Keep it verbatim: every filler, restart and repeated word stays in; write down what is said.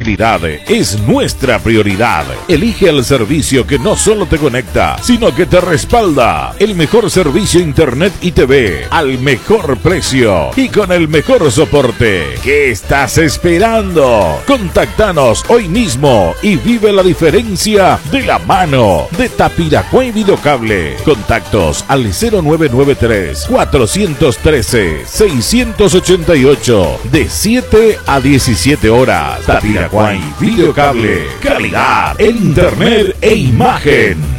estabilidad es nuestra prioridad. Elige el servicio que no solo te conecta, sino que te respalda. El mejor servicio internet y T V al mejor precio y con el mejor soporte. ¿Qué estás esperando? Contactanos hoy mismo y vive la diferencia de la mano de Tapiracuay Videocable. Contactos al cero nueve nueve tres, cuatro uno tres, seis ocho ocho de siete a diecisiete horas. Tapiracuay Videocable. Calidad en internet e imagen.